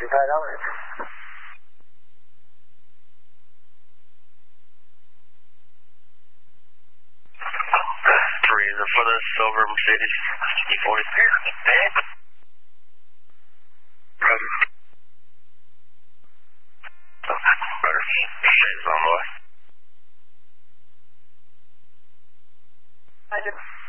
65 dollars. Reason for the silver Mercedes E40. Better. Shades on the way. I just